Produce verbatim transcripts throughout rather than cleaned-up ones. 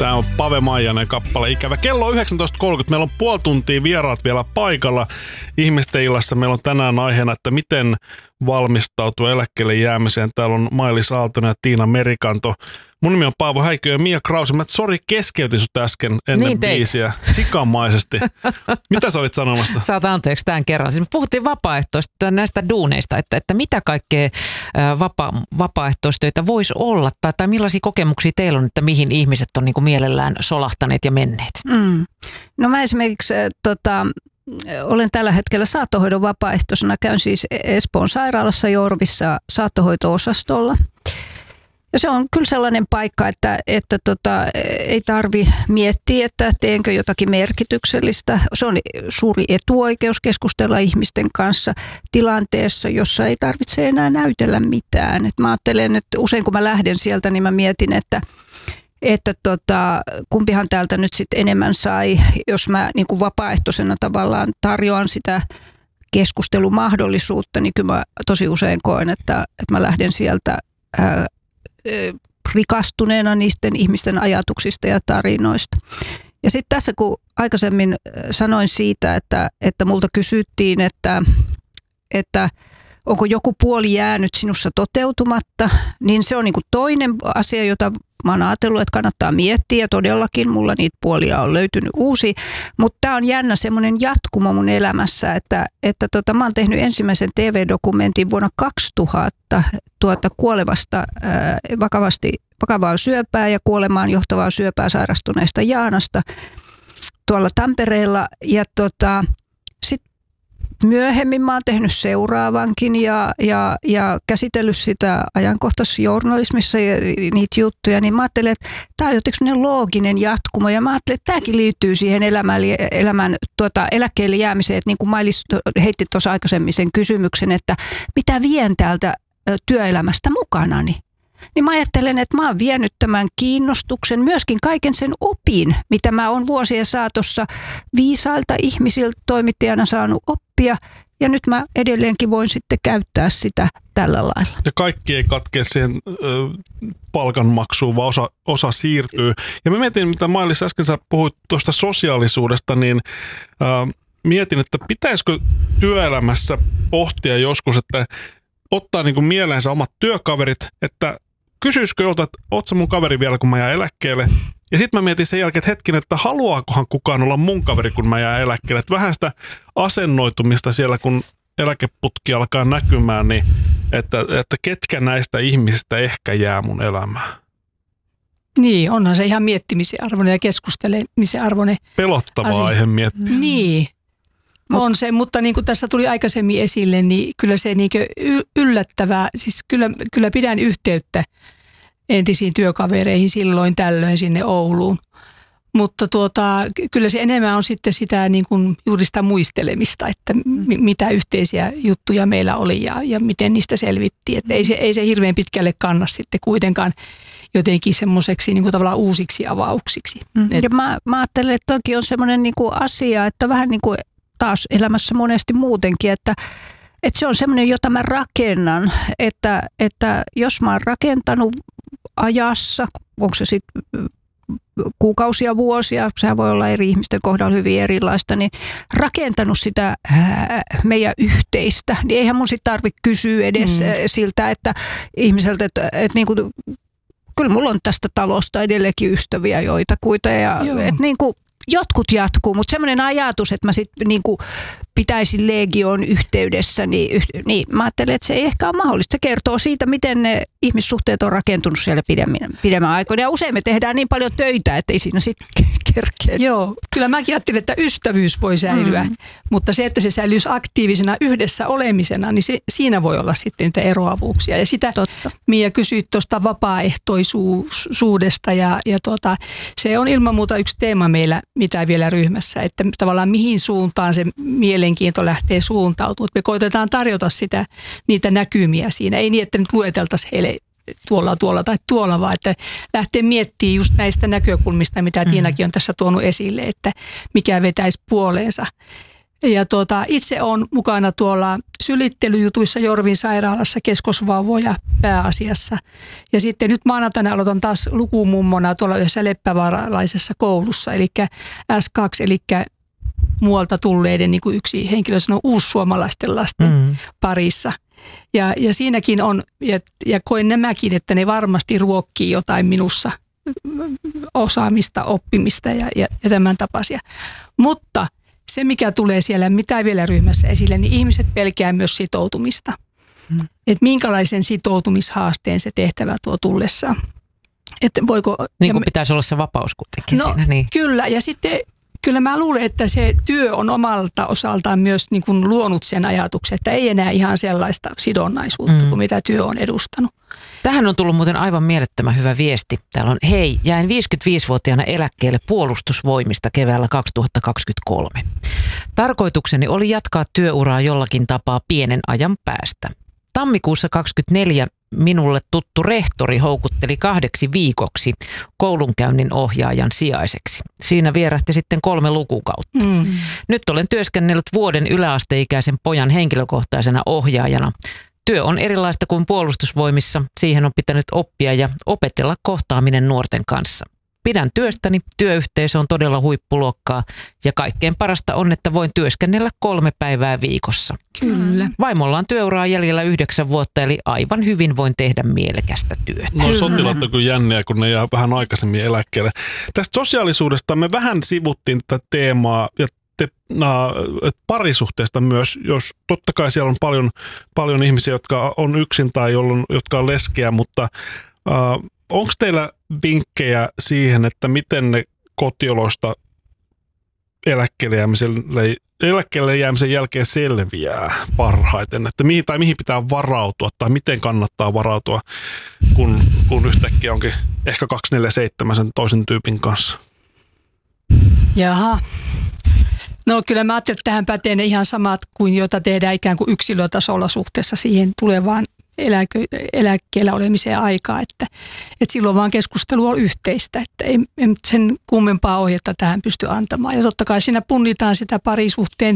Tämä on Pave Maijanen kappale Ikävä. Kello on yhdeksäntoista kolmekymmentä. Meillä on puoli tuntia vieraat vielä paikalla. Ihmisten illassa meillä on tänään aiheena, että miten valmistautua eläkkeelle jäämiseen. Täällä on Mailis Aaltonen ja Tiina Merikanto. Mun nimi on Paavo Häikö ja Mia Krause. Mä sori keskeytin sut äsken ennen niin biisiä sikamaisesti. Mitä sä olit sanomassa? Saat anteeksi tämän kerran. Siis me puhuttiin vapaaehtoista näistä duuneista, että, että mitä kaikkea vapa, vapaaehtoistöitä voisi olla tai, tai millaisia kokemuksia teillä on, että mihin ihmiset on niin kuin mielellään solahtaneet ja menneet? Mm. No mä esimerkiksi tota, olen tällä hetkellä saattohoidon vapaaehtoisena. Käyn siis Espoon sairaalassa Jorvissa saattohoito-osastolla. Ja se on kyllä sellainen paikka, että, että tota, ei tarvi miettiä, että teenkö jotakin merkityksellistä. Se on suuri etuoikeus keskustella ihmisten kanssa tilanteessa, jossa ei tarvitse enää näytellä mitään. Et mä ajattelen, että usein kun mä lähden sieltä, niin mä mietin, että, että tota, kumpihan täältä nyt sitten enemmän sai, jos mä niin kuin vapaaehtoisena tavallaan tarjoan sitä keskustelumahdollisuutta, niin kyllä mä tosi usein koen, että, että mä lähden sieltä ää, rikastuneena niisten ihmisten ajatuksista ja tarinoista. Ja sitten tässä kun aikaisemmin sanoin siitä, että, että multa kysyttiin, että, että onko joku puoli jäänyt sinussa toteutumatta, niin se on niinku toinen asia, jota mä oon ajatellut, että kannattaa miettiä. Ja todellakin mulla niitä puolia on löytynyt uusi. Mutta tämä on jännä semmoinen jatkumo mun elämässä, että, että tota, mä oon tehnyt ensimmäisen T V-dokumentin vuonna kaksituhatta tuota, kuolevasta ää, vakavasti, vakavaa syöpää ja kuolemaan johtavaa syöpää sairastuneesta Jaanasta tuolla Tampereella. Ja tota, sitten myöhemmin mä oon tehnyt seuraavankin ja, ja, ja käsitellyt sitä ajankohtaisjournalismissa ja niitä juttuja, niin mä ajattelin, että tämä on jotenkin looginen jatkumo ja mä ajattelin, että tämäkin liittyy siihen elämän, elämän tuota, eläkkeelle jäämiseen, että niin kuin Mailis heitti tuossa aikaisemmin sen kysymyksen, että mitä vien täältä työelämästä mukanani. Niin mä ajattelen, että mä oon vienyt tämän kiinnostuksen, myöskin kaiken sen opin, mitä mä oon vuosien saatossa viisailta ihmisiltä toimittajana saanut oppia. Ja nyt mä edelleenkin voin sitten käyttää sitä tällä lailla. Ja kaikki ei katkea siihen ö, palkanmaksuun, vaan osa, osa siirtyy. Ja mä mietin, mitä Mailis äsken sä puhuit tuosta sosiaalisuudesta, niin ö, mietin, että pitäisikö työelämässä pohtia joskus, että ottaa niin kuin mieleensä omat työkaverit, että kysyisikö jolta, että oot sä mun kaveri vielä, kun mä jään eläkkeelle? Ja sitten mä mietin sen jälkeen, että hetken, että haluaakohan kukaan olla mun kaveri, kun mä jään eläkkeelle. Että vähän sitä asennoitumista siellä, kun eläkeputki alkaa näkymään, niin että, että ketkä näistä ihmisistä ehkä jää mun elämään. Niin, onhan se ihan miettimisen arvoinen ja keskustelemisen arvoinen pelottava asia. Aihe miettiä. Niin. On se, mutta niin kuin tässä tuli aikaisemmin esille, niin kyllä se niin kuin yllättävää, siis kyllä, kyllä pidän yhteyttä entisiin työkavereihin silloin tällöin sinne Ouluun. Mutta tuota, kyllä se enemmän on sitten sitä niin kuin juuri sitä muistelemista, että m- mitä yhteisiä juttuja meillä oli ja, ja miten niistä selvittiin. Että ei se, ei se hirveän pitkälle kanna sitten kuitenkaan jotenkin semmoiseksi niin kuin tavallaan uusiksi avauksiksi. Mm. Ja mä, mä ajattelen, että toki on semmoinen niin kuin asia, että vähän niin kuin taas elämässä monesti muutenkin, että, että se on semmoinen, jota mä rakennan, että, että jos mä oon rakentanut ajassa, onko se sitten kuukausia, vuosia, sehän voi olla eri ihmisten kohdalla hyvin erilaista, niin rakentanut sitä ää, meidän yhteistä, niin eihän mun sitten tarvitse kysyä edes mm. siltä, että ihmiseltä, että, että niin kuin, kyllä mulla on tästä talosta edelleenkin ystäviä joitakuita ja että niin kuin jotkut jatkuu, mutta semmoinen ajatus, että mä sitten niinku pitäisin legioon yhteydessä, niin, niin mä ajattelen, että se ei ehkä ole mahdollista. Se kertoo siitä, miten ne ihmissuhteet on rakentunut siellä pidemmän, pidemmän aikoina. Ja usein me tehdään niin paljon töitä, että ei siinä sitten kerkeä. Joo, kyllä mäkin ajattelin, että ystävyys voi säilyä, mm. mutta se, että se säilyisi aktiivisena yhdessä olemisena, niin se, siinä voi olla sitten niitä eroavuuksia. Ja sitä Totta. Mia kysyit tuosta vapaaehtoisuudesta ja, ja tuota, se on ilman muuta yksi teema meillä, mitä vielä ryhmässä, että tavallaan mihin suuntaan se mielenkiinto lähtee suuntautumaan. Me koitetaan tarjota sitä, niitä näkymiä siinä. Ei niin, että nyt lueteltaisiin heille tuolla, tuolla tai tuolla, vaan että lähtee miettimään just näistä näkökulmista, mitä Tiinakin on tässä tuonut esille, että mikä vetäisi puoleensa. Ja tuota, itse olen mukana tuolla sylittelyjutuissa Jorvin sairaalassa keskosvauvoja pääasiassa. Ja sitten nyt maanantaina aloitan taas lukumummona tuolla yhdessä leppävaaralaisessa koulussa, eli S kaksi, eli muualta tulleiden, niin kuin yksi henkilö sanoi, uussuomalaisten lasten mm. parissa. Ja, ja siinäkin on, ja, ja koen nämäkin, että ne varmasti ruokkii jotain minussa, osaamista, oppimista ja, ja, ja tämän tapaisia. Mutta se, mikä tulee siellä mitä vielä ryhmässä esille, niin ihmiset pelkää myös sitoutumista. Mm. Että minkälaisen sitoutumishaasteen se tehtävä tuo tullessaan. Että voiko, niin kuin pitäisi olla se vapaus kuitenkin no, siinä. Niin. Kyllä, ja sitten kyllä mä luulen, että se työ on omalta osaltaan myös niin kuin luonut sen ajatuksen, että ei enää ihan sellaista sidonnaisuutta mm. kuin mitä työ on edustanut. Tähän on tullut muuten aivan mielettömän hyvä viesti. Täällä on, hei, jäin viisikymmentäviisivuotiaana eläkkeelle puolustusvoimista keväällä kaksituhattakaksikymmentäkolme. Tarkoitukseni oli jatkaa työuraa jollakin tapaa pienen ajan päästä. Tammikuussa kaksikymmentäneljä minulle tuttu rehtori houkutteli kahdeksi viikoksi koulunkäynnin ohjaajan sijaiseksi. Siinä vierähti sitten kolme lukukautta. Mm. Nyt olen työskennellyt vuoden yläasteikäisen pojan henkilökohtaisena ohjaajana. Työ on erilaista kuin puolustusvoimissa. Siihen on pitänyt oppia ja opetella kohtaaminen nuorten kanssa. Pidän työstäni, työyhteisö on todella huippuluokkaa ja kaikkein parasta on, että voin työskennellä kolme päivää viikossa. Kyllä. Vaimolla on työuraa jäljellä yhdeksän vuotta, eli aivan hyvin voin tehdä mielekästä työtä. No sotilaat on kyllä jänniä, kun ne jää vähän aikaisemmin eläkkeelle. Tästä sosiaalisuudesta me vähän sivuttiin tätä teemaa ja te, na, parisuhteesta myös, jos totta kai siellä on paljon, paljon ihmisiä, jotka on yksin tai jolloin, jotka on leskeä, mutta uh, onko teillä vinkkejä siihen, että miten ne kotioloista eläkkeelle jäämisen, eläkkeelle jäämisen jälkeen selviää parhaiten? Että mihin, tai mihin pitää varautua tai miten kannattaa varautua, kun, kun yhtäkkiä onkin ehkä kaksisataaneljäkymmentäseitsemän sen toisen tyypin kanssa? Jaha. No kyllä mä ajattelin, että tähän pätee ne ihan samat kuin joita tehdään ikään kuin yksilötasolla suhteessa siihen tulevaan eläke, eläkkeellä olemiseen aikaa, että, että silloin vaan keskustelu on yhteistä, että ei, ei sen kummempaa ohjetta tähän pysty antamaan. Ja totta kai siinä punnitaan sitä parisuhteen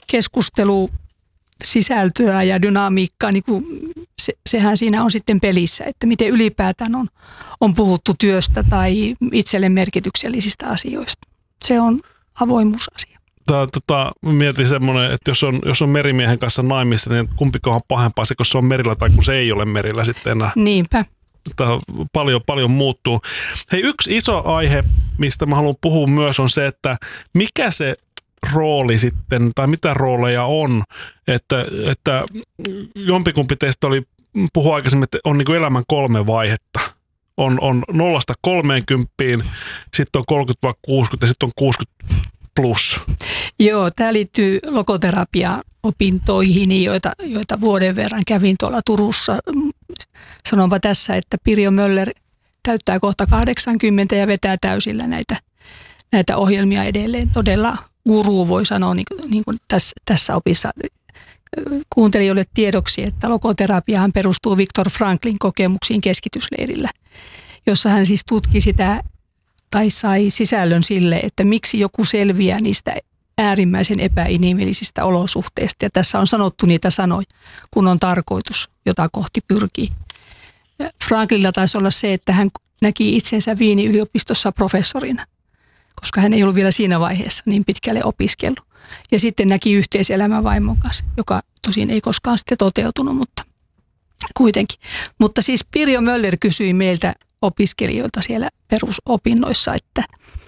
keskustelusisältöä ja dynamiikkaa, niin kuin se, sehän siinä on sitten pelissä, että miten ylipäätään on, on puhuttu työstä tai itselle merkityksellisistä asioista. Se on avoimuusasia. Tämä, tota, mietin semmoinen, että jos on, jos on merimiehen kanssa naimissa, niin kumpikohan pahempaa se, kun se on merillä tai kun se ei ole merillä sitten enää. Niinpä. Tämä paljon, paljon muuttuu. Hei, yksi iso aihe, mistä mä haluan puhua myös, on se, että mikä se rooli sitten, tai mitä rooleja on, että, että jompikumpi teistä oli puhua aikaisemmin, että on niin kuin elämän kolme vaihetta. On, on nollasta kolmeenkymppiin, sitten on kolmekymmentä kuusikymmentä ja sitten on kuusikymmentä plus. Joo, tämä liittyy logoterapia-opintoihin, joita, joita vuoden verran kävin tuolla Turussa. Sanonpa tässä, että Pirjo Möller täyttää kohta kahdeksankymmentä ja vetää täysillä näitä, näitä ohjelmia edelleen. Todella guru voi sanoa niin kuin, niin kuin tässä, tässä opissa. Kuuntelijoille tiedoksi, että logoterapiahan perustuu Viktor Franklin kokemuksiin keskitysleirillä, jossa hän siis tutki sitä tai sai sisällön sille, että miksi joku selviää niistä äärimmäisen epäinhimillisistä olosuhteista. Ja tässä on sanottu niitä sanoja, kun on tarkoitus, jota kohti pyrkii. Franklilla taisi olla se, että hän näki itsensä Wienin yliopistossa professorina, koska hän ei ollut vielä siinä vaiheessa niin pitkälle opiskellut. Ja sitten näki yhteiselämän vaimon kanssa, joka tosin ei koskaan sitten toteutunut, mutta kuitenkin. Mutta siis Pirjo Möller kysyi meiltä opiskelijoilta siellä perusopinnoissa, että,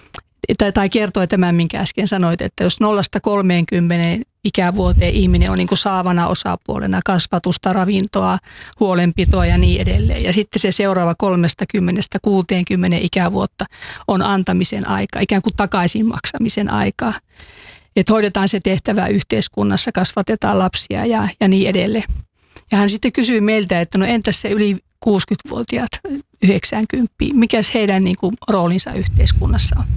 tai kertoi tämän, minkä äsken sanoit, että jos nollasta kolmeenkymmeneen ikävuoteen ihminen on niin kuin saavana osapuolena kasvatusta, ravintoa, huolenpitoa ja niin edelleen. Ja sitten se seuraava kolmekymmentä kuuteenkymmeneen ikävuotta on antamisen aika, ikään kuin takaisin maksamisen aikaa. Että hoidetaan se tehtävä yhteiskunnassa, kasvatetaan lapsia ja, ja niin edelleen. Ja hän sitten kysyi meiltä, että no entäs se yli kuusikymmentävuotiaat yhdeksänkymmentä, mikäs heidän niin kuin roolinsa yhteiskunnassa on.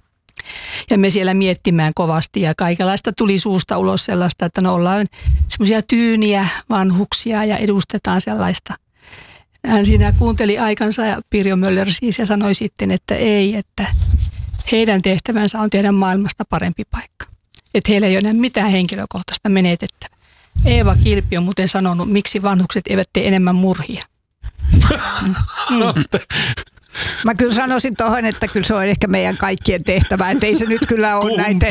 Ja me siellä miettimään kovasti ja kaikenlaista tuli suusta ulos sellaista, että no ollaan semmoisia tyyniä vanhuksia ja edustetaan sellaista. Hän siinä kuunteli aikansa ja Pirjo Möller siis ja sanoi sitten, että ei, että heidän tehtävänsä on tehdä maailmasta parempi paikka. että heillä ei ole enää mitään henkilökohtaista menetettävää. Eeva Kilpi on muuten sanonut, miksi vanhukset eivät tee enemmän murhia. Mm. Mä kyllä sanoisin tuohon, että kyllä se on ehkä meidän kaikkien tehtävä, että ei se nyt kyllä ole näitä.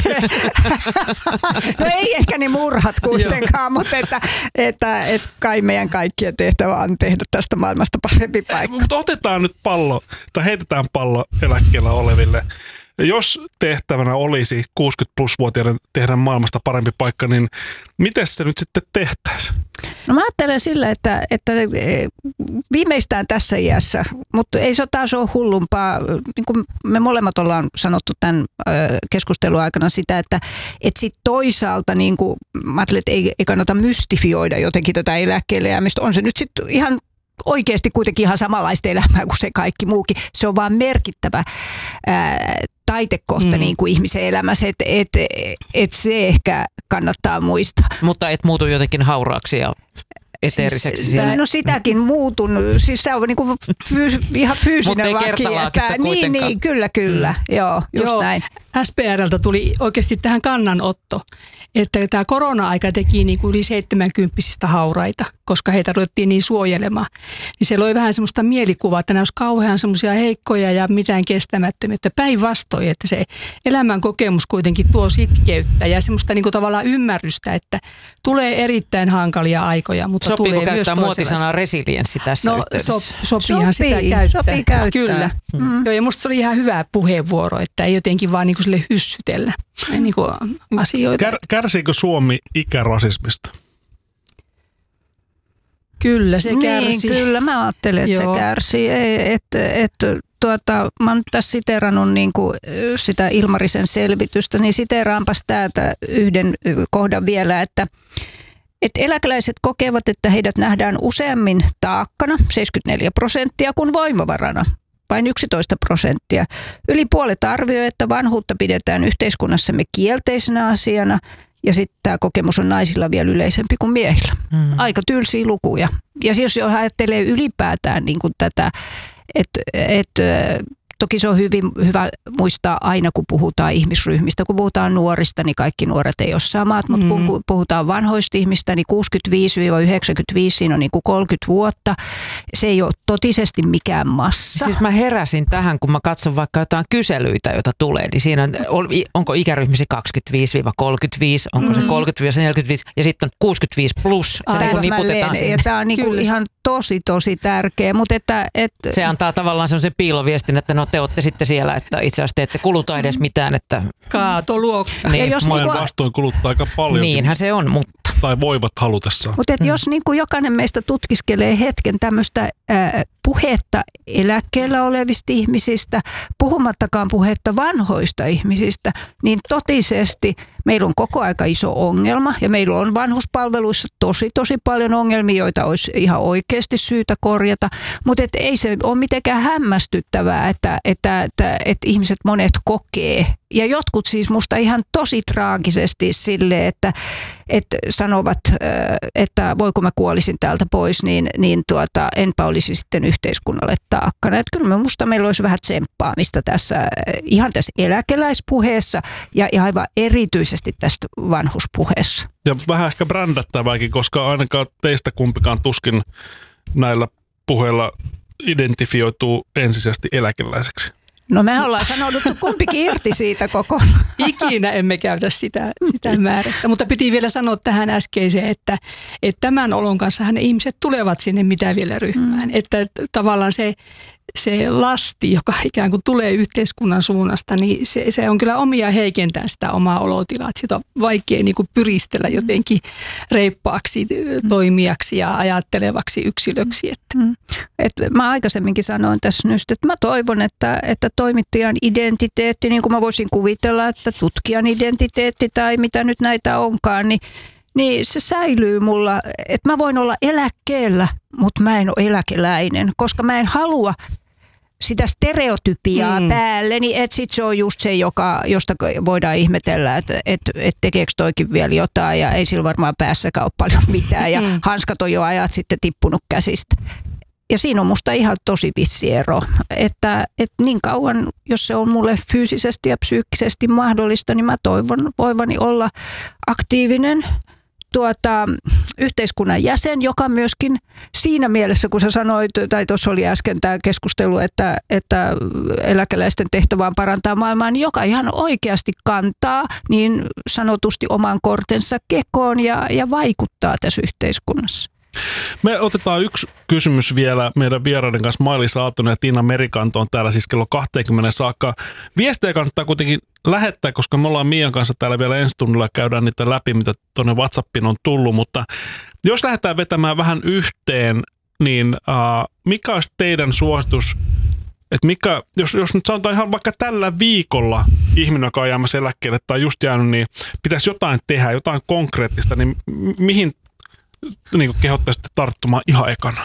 No ei ehkä ne murhat kuitenkaan, mutta että, että, että kai meidän kaikkien tehtävä on tehdä tästä maailmasta parempi paikka. Mutta otetaan nyt pallo, tai heitetään pallo eläkkeellä oleville. Jos tehtävänä olisi kuusikymmentä plus-vuotiaiden tehdä maailmasta parempi paikka, niin miten se nyt sitten tehtäisiin? No mä ajattelen sillä, että, että viimeistään tässä iässä, mutta ei se taas ole hullumpaa. Niin kuin me molemmat ollaan sanottu tämän keskustelun aikana sitä, että, että sit toisaalta niin kuin, mä ajattelen, että ei, ei kannata mystifioida jotenkin tätä eläkkeelle jäämistä. On se nyt sitten ihan oikeasti kuitenkin ihan samanlaista elämää kuin se kaikki muukin. Se on vaan merkittävä ää, taitekohta mm. niin kuin ihmisen elämässä, että et, et se ehkä kannattaa muistaa. Mutta et muutu jotenkin hauraaksi ja eteeriseksi siis, siellä. No sitäkin muutun. Siis se on niin kuin fyys, ihan fyysinen laki. Että, niin, niin, kyllä, kyllä. Mm. Joo, just Joo, näin. S P R:ltä tuli oikeasti tähän kannanotto, että tämä korona-aika teki niin kuin yli seitsemänkymppisistä hauraita, koska heitä ruvettiin niin suojelemaan. Niin se loi vähän semmoista mielikuvaa, että nämä olisi kauhean semmoisia heikkoja ja mitään kestämättömiä. Että päinvastoin, että se elämän kokemus kuitenkin tuo sitkeyttä ja semmoista niin kuin tavallaan ymmärrystä, että tulee erittäin hankalia aikoja, mutta sopiiko tulee myös käyttää muotisanaa resilienssi tässä no, yhteydessä? So, sopiihan sopii, sitä käyttää. Sopii käyttää. Kyllä. Mm. Joo, ja musta se oli ihan hyvä puheenvuoro, että ei jotenkin vaan niin kuin sille hyssytellä niin kuin asioita. Kär, kärsiikö Suomi ikärasismista? Kyllä se niin, kärsii. Kyllä mä ajattelen, että Joo. se kärsii. Että et, tuota, mä oon nyt tässä siteerannut niin kuin sitä Ilmarisen selvitystä, niin siteeraanpas täältä yhden kohdan vielä, että että eläkeläiset kokevat, että heidät nähdään useammin taakkana, seitsemänkymmentäneljä prosenttia, kuin voimavarana, vain yksitoista prosenttia. Yli puolet arvioi, että vanhuutta pidetään yhteiskunnassamme kielteisenä asiana, ja sitten tämä kokemus on naisilla vielä yleisempi kuin miehillä. Mm. Aika tylsiä lukuja. Ja siis jos ajattelee ylipäätään niin kuin tätä, että et, toki se on hyvin hyvä muistaa aina, kun puhutaan ihmisryhmistä. Kun puhutaan nuorista, niin kaikki nuoret ei ole samat, mutta kun mm. puhutaan vanhoista ihmistä, niin kuusikymmentäviisi yhdeksänkymmentäviisi, siinä on niin kuin kolmekymmentä vuotta. Se ei ole totisesti mikään massa. Siis mä heräsin tähän, kun mä katson vaikka jotain kyselyitä, joita tulee, niin siinä on, onko ikäryhmäsi kaksikymmentäviisi kolmekymmentäviisi, onko mm. se kolmekymmentäviisi neljäkymmentäviisi ja sitten on kuusikymmentäviisi plus. Se niin niputetaan ja tämä on niin kuin ihan tosi, tosi tärkeä. Mutta että, että se antaa tavallaan semmoisen piiloviestin, että no te olette sitten siellä, että itse asiassa te ette kuluta edes mitään. Että kaatoluokka. Niin, jos niin kuin vastoin kuluttaa aika paljon. Niinhän se on, mutta tai voivat halutessaan. Mutta hmm. jos niin kuin jokainen meistä tutkiskelee hetken tämmöistä äh, puhetta eläkkeellä olevista ihmisistä, puhumattakaan puhetta vanhoista ihmisistä, niin totisesti meillä on koko aika iso ongelma ja meillä on vanhuspalveluissa tosi tosi paljon ongelmia, joita olisi ihan oikeasti syytä korjata, mutta et ei se ole mitenkään hämmästyttävää, että, että, että, että ihmiset monet kokee ja jotkut siis musta ihan tosi traagisesti sille, että, että sanovat, että voiko mä kuolisin täältä pois, niin, niin tuota, enpä olisi sitten yhteiskunnalle taakkana. Että kyllä musta meillä olisi vähän tsemppaamista tässä, ihan tässä eläkeläispuheessa ja, ja aivan erityisesti tästä vanhuspuheessa. Ja vähän ehkä brändättävääkin, koska ainakaan teistä kumpikaan tuskin näillä puheilla identifioituu ensisijaisesti eläkeläiseksi. No me ollaan sanonut kumpikin irti siitä kokonaan. Ikinä emme käytä sitä, sitä määrättä, mutta piti vielä sanoa tähän äskeiseen, että, että tämän olon kanssa ne ihmiset tulevat sinne mitä vielä ryhmään. Mm. Että tavallaan se, se lasti, joka ikään kuin tulee yhteiskunnan suunnasta, niin se, se on kyllä omia heikentää sitä omaa olotilaa. Sitä on vaikea niin kuin pyristellä jotenkin reippaaksi toimijaksi ja ajattelevaksi yksilöksi. Että. Mm. Et mä aikaisemminkin sanoin tässä nyt, että mä toivon, että, että toimittajan identiteetti, niin kuin mä voisin kuvitella, että tutkijan identiteetti tai mitä nyt näitä onkaan, niin niin se säilyy mulla, että mä voin olla eläkkeellä, mutta mä en ole eläkeläinen, koska mä en halua sitä stereotypiaa mm. päälleni, että sit se on just se, joka, josta voidaan ihmetellä, että et, et tekeekö toikin vielä jotain ja ei sillä varmaan päässäkään ole paljon mitään ja mm. hanskat on jo ajat sitten tippunut käsistä. ja siinä on musta ihan tosi vissi ero, että, että niin kauan, jos se on mulle fyysisesti ja psyykkisesti mahdollista, niin mä toivon voivani olla aktiivinen tuota, yhteiskunnan jäsen, joka myöskin siinä mielessä, kun sä sanoit, tai tuossa oli äsken tämä keskustelu, että, että eläkeläisten tehtävä on parantaa maailmaa, niin joka ihan oikeasti kantaa niin sanotusti oman kortensa kekoon ja, ja vaikuttaa tässä yhteiskunnassa. Me otetaan yksi kysymys vielä meidän vieraiden kanssa. Mailis Aaltonen ja Tiina Merikanto on täällä siis kello kaksikymmentä saakka. Viestejä kannattaa kuitenkin lähettää, koska me ollaan Mian kanssa täällä vielä ensi tunnilla, käydään niitä läpi, mitä tuonne WhatsAppiin on tullut. Mutta jos lähdetään vetämään vähän yhteen, niin äh, mikä olisi teidän suositus, että mikä, jos, jos nyt sanotaan ihan vaikka tällä viikolla ihminen, joka on jäämässä eläkkeelle tai just jäänyt, niin pitäisi jotain tehdä, jotain konkreettista, niin mihin niin kehottaisitte tarttumaan ihan ekana?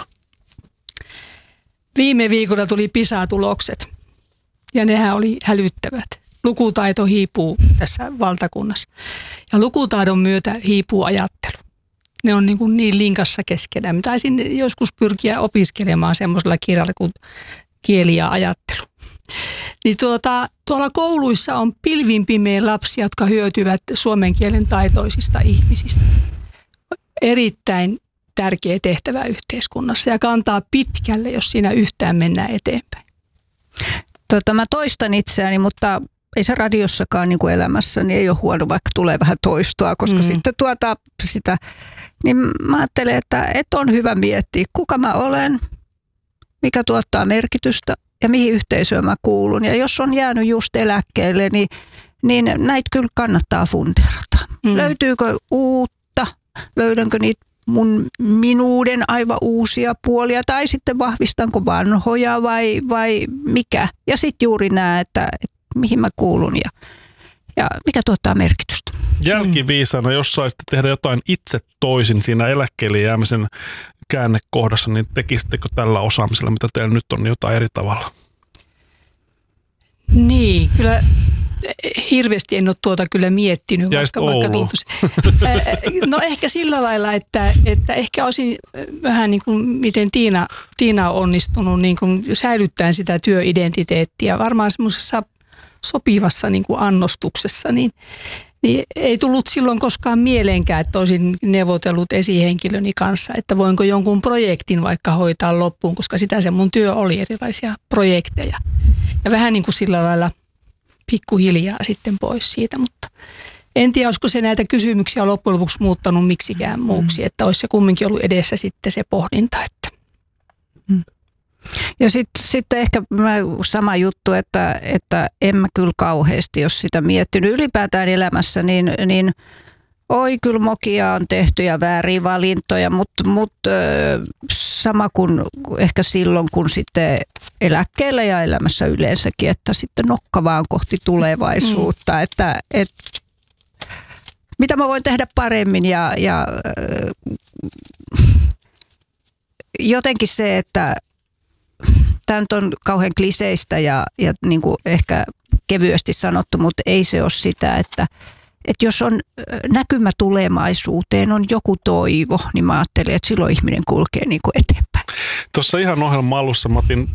Viime viikolla tuli PISA-tulokset ja nehän oli hälyttävät. Lukutaito hiipuu tässä valtakunnassa ja lukutaidon myötä hiipuu ajattelu. Ne on niin, kuin niin linkassa keskenään. Mä taisin joskus pyrkiä opiskelemaan semmoisella kirjalla kuin kieli ja ajattelu. Niin tuota, tuolla kouluissa on pilvin pimeä lapsia, jotka hyötyvät suomen kielen taitoisista ihmisistä. Erittäin tärkeä tehtävä yhteiskunnassa ja kantaa pitkälle, jos siinä yhtään mennään eteenpäin. Tota, mä toistan itseäni, mutta ei se radiossakaan niin kuin elämässä, niin ei ole huono, vaikka tulee vähän toistoa, koska mm. sitten tuota sitä, niin mä ajattelen, että, että on hyvä miettiä, kuka mä olen, mikä tuottaa merkitystä ja mihin yhteisöön mä kuulun. Ja jos on jäänyt just eläkkeelle, niin, niin näitä kyllä kannattaa funderata. Mm. Löytyykö uutta? Löydänkö niitä mun minuuden aivan uusia puolia tai sitten vahvistanko vanhoja vai, vai mikä? Ja sitten juuri nämä, että, että mihin mä kuulun ja, ja mikä tuottaa merkitystä. Jälkiviisana, jos saisitte tehdä jotain itse toisin siinä eläkkeelle jäämisen käännekohdassa, niin tekisittekö tällä osaamisella, mitä teillä nyt on, jotain eri tavalla? Niin, kyllä hirveästi en ole tuota kyllä miettinyt. Jäisit vaikka, vaikka tuntuisi. No ehkä sillä lailla, että, että ehkä olisin vähän niin kuin miten Tiina, Tiina on onnistunut niin kuin säilyttäen sitä työidentiteettiä. Varmaan semmoisessa sopivassa niin kuin annostuksessa, niin, niin ei tullut silloin koskaan mieleenkään, että olisin neuvotellut esihenkilöni kanssa, että voinko jonkun projektin vaikka hoitaa loppuun, koska sitä se mun työ oli, erilaisia projekteja. Ja vähän niin kuin sillä lailla pikkuhiljaa sitten pois siitä, mutta en tiedä, olisiko se näitä kysymyksiä loppujen lopuksi muuttanut miksikään muuksi, että olisi se kumminkin ollut edessä sitten se pohdinta. Että. Ja sitten sit ehkä sama juttu, että, että en mä kyllä kauheasti, jos sitä miettinyt ylipäätään elämässä, niin, niin oi kyllä mokia on tehty ja vääriä valintoja, mutta mut, sama kuin ehkä silloin, kun sitten eläkkeellä ja elämässä yleensäkin, että sitten nokka vaan kohti tulevaisuutta, mm. että et, mitä mä voin tehdä paremmin ja, ja jotenkin se, että tämä nyt on kauhean kliseistä ja, ja niin kuin ehkä kevyesti sanottu, mutta ei se ole sitä, että että jos on näkymä tulemaisuuteen, on joku toivo, niin mä ajattelen, että silloin ihminen kulkee niin kuin eteenpäin. Tuossa ihan ohjelman alussa mä otin